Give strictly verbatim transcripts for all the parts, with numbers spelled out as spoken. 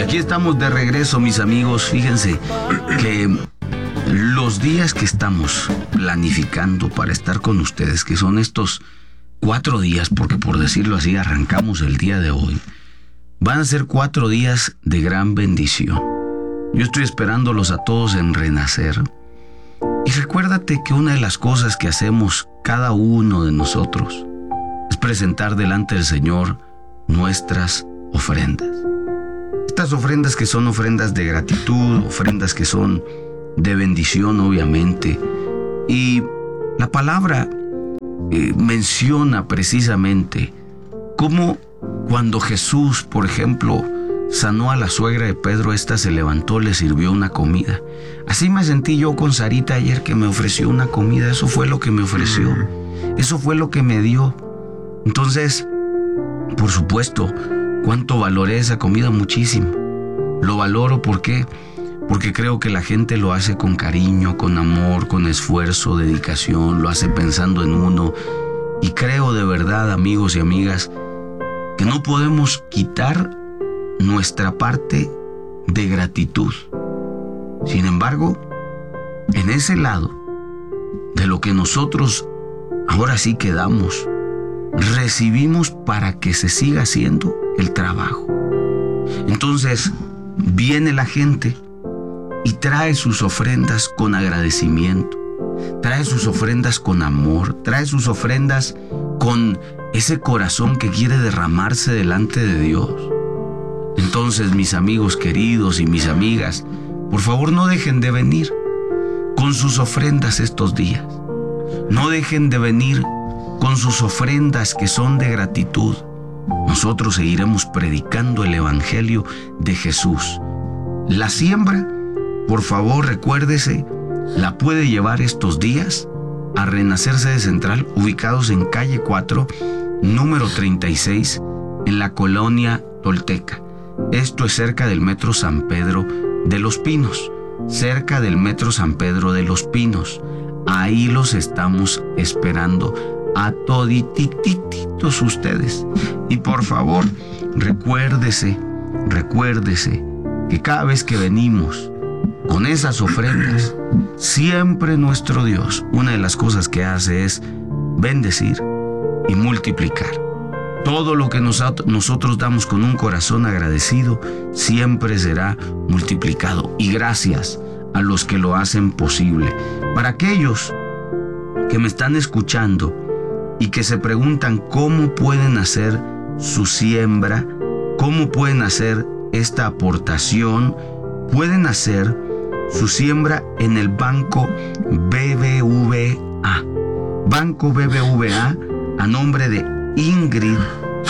Aquí estamos de regreso, mis amigos. Fíjense que los días que estamos planificando para estar con ustedes, que son estos cuatro días, porque por decirlo así, arrancamos el día de hoy, van a ser cuatro días de gran bendición. Yo estoy esperándolos a todos en Renacer. Y recuérdate que una de las cosas que hacemos cada uno de nosotros es presentar delante del Señor nuestras ofrendas. Estas ofrendas que son ofrendas de gratitud, ofrendas que son de bendición, obviamente. Y la palabra eh, menciona precisamente cómo cuando Jesús, por ejemplo, sanó a la suegra de Pedro, ésta se levantó, le sirvió una comida. Así me sentí yo con Sarita ayer, que me ofreció una comida. Eso fue lo que me ofreció. Eso fue lo que me dio. Entonces, por supuesto, cuánto valoré esa comida, muchísimo. Lo valoro, ¿por qué? Porque creo que la gente lo hace con cariño, con amor, con esfuerzo, dedicación, lo hace pensando en uno. Y creo de verdad, amigos y amigas, que no podemos quitar nuestra parte de gratitud. Sin embargo, en ese lado de lo que nosotros ahora sí que damos, recibimos para que se siga haciendo el trabajo. Entonces viene la gente y trae sus ofrendas con agradecimiento, trae sus ofrendas con amor, trae sus ofrendas con ese corazón que quiere derramarse delante de Dios. Entonces, mis amigos queridos y mis amigas, por favor no dejen de venir con sus ofrendas estos días. No dejen de venir con sus ofrendas que son de gratitud. Nosotros seguiremos predicando el Evangelio de Jesús. La siembra, por favor, recuérdese, la puede llevar estos días a Renacer Sede Central, ubicados en calle cuatro, número treinta y seis, en la colonia Tolteca. Esto es cerca del Metro San Pedro de los Pinos, cerca del Metro San Pedro de los Pinos. Ahí los estamos esperando a toditititos ustedes. Y por favor, recuérdese, recuérdese que cada vez que venimos con esas ofrendas, siempre nuestro Dios, una de las cosas que hace es bendecir y multiplicar. Todo lo que nos, nosotros damos con un corazón agradecido siempre será multiplicado. Y gracias a los que lo hacen posible. Para aquellos que me están escuchando y que se preguntan cómo pueden hacer su siembra, cómo pueden hacer esta aportación, pueden hacer su siembra en el Banco B B V A. Banco B B V A, a nombre de Ingrid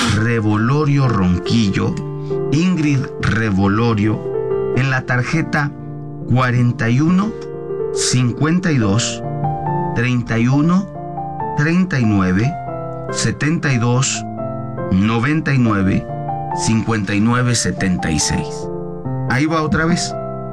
Revolorio Ronquillo. Ingrid Revolorio, en la tarjeta cuarenta y uno, cincuenta y dos, treinta y uno, treinta y nueve, setenta y dos, noventa y nueve, cincuenta y nueve, setenta y seis. Ahí va otra vez.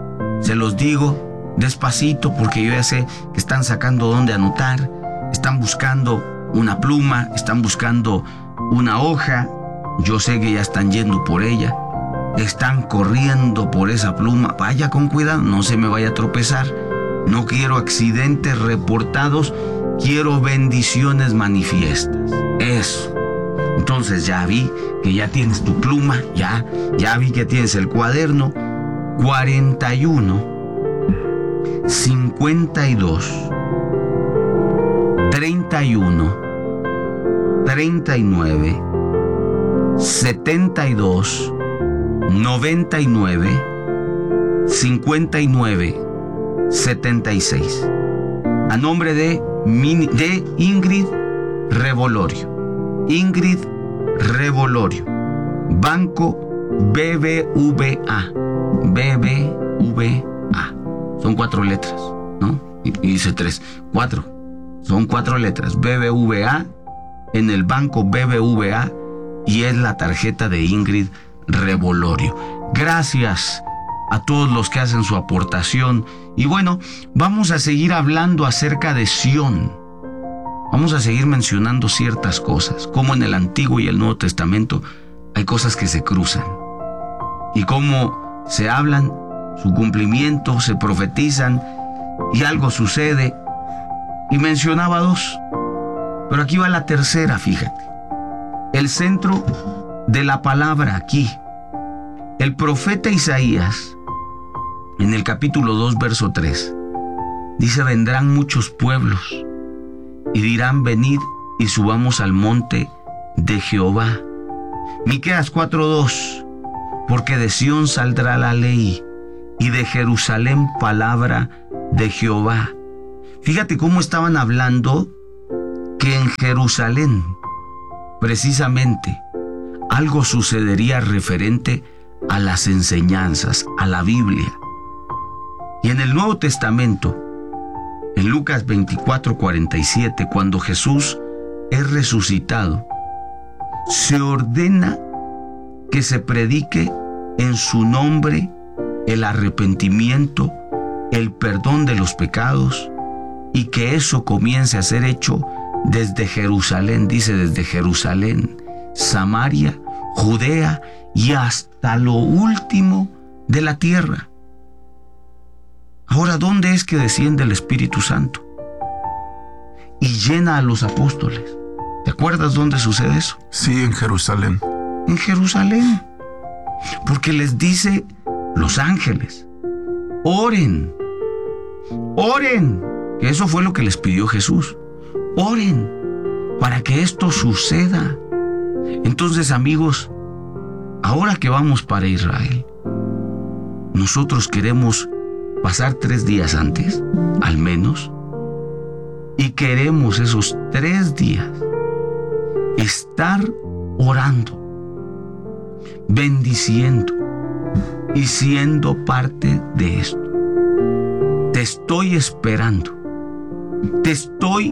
Se los digo despacito porque yo ya sé que están sacando dónde anotar, están buscando una pluma, están buscando una hoja. Yo sé que ya están yendo por ella, están corriendo por esa pluma. Vaya con cuidado, no se me vaya a tropezar. No quiero accidentes reportados, quiero bendiciones manifiestas. Eso. Entonces ya vi que ya tienes tu pluma, ya, ya vi que tienes el cuaderno. cuarenta y uno, cincuenta y dos, treinta y uno, treinta y nueve, setenta y dos, noventa y nueve, cincuenta y nueve, setenta y seis. A nombre de, Mini, de Ingrid Revolorio. Ingrid Revolorio. Banco B B V A. B B V A. Son cuatro letras, ¿no? Y, y dice tres. Cuatro. Son cuatro letras. B B V A, en el Banco B B V A, y es la tarjeta de Ingrid Revolorio. Gracias a todos los que hacen su aportación. Y bueno, vamos a seguir hablando acerca de Sión. Vamos a seguir mencionando ciertas cosas, como en el Antiguo y el Nuevo Testamento hay cosas que se cruzan. Y como se hablan, su cumplimiento, se profetizan y algo sucede. Y mencionaba dos, pero aquí va la tercera, fíjate. El centro de la palabra aquí. El profeta Isaías, en el capítulo dos, verso tres, dice: vendrán muchos pueblos y dirán: venid y subamos al monte de Jehová. Miqueas cuatro dos, porque de Sión saldrá la ley y de Jerusalén palabra de Jehová. Fíjate cómo estaban hablando que en Jerusalén, precisamente, algo sucedería referente a las enseñanzas, a la Biblia. Y en el Nuevo Testamento, en Lucas veinticuatro cuarenta y siete, cuando Jesús es resucitado, se ordena que se predique en su nombre el arrepentimiento, el perdón de los pecados, y que eso comience a ser hecho desde Jerusalén, dice desde Jerusalén, Samaria, Judea y hasta lo último de la tierra. Ahora, ¿dónde es que desciende el Espíritu Santo y llena a los apóstoles? ¿Te acuerdas dónde sucede eso? Sí, en Jerusalén. En Jerusalén. Porque les dice los ángeles: oren, oren. Que eso fue lo que les pidió Jesús. Oren para que esto suceda. Entonces, amigos, ahora que vamos para Israel, nosotros queremos pasar tres días antes, al menos, y queremos esos tres días estar orando, bendiciendo y siendo parte de esto. Te estoy esperando. Te estoy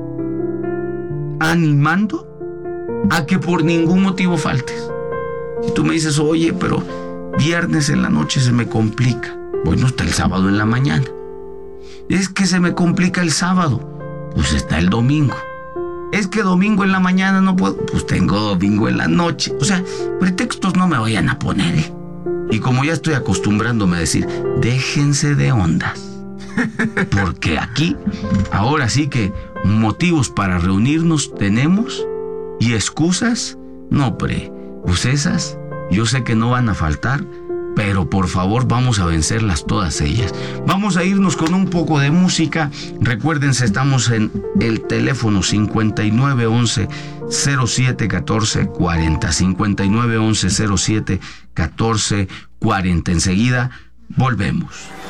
animando a que por ningún motivo faltes. Si tú me dices: oye, pero viernes en la noche se me complica. Bueno, está el sábado en la mañana. Es que se me complica el sábado. Pues está el domingo. Es que domingo en la mañana no puedo. Pues tengo domingo en la noche. O sea, pretextos no me vayan a poner, ¿eh? Y como ya estoy acostumbrándome a decir, déjense de ondas. Porque aquí, ahora sí que motivos para reunirnos tenemos, y excusas, no, pre, pues esas yo sé que no van a faltar, pero por favor vamos a vencerlas todas ellas. Vamos a irnos con un poco de música. Recuérdense, estamos en el teléfono cincuenta y nueve once cero siete catorce cuarenta, cincuenta y nueve once cero siete catorce cuarenta. Enseguida volvemos.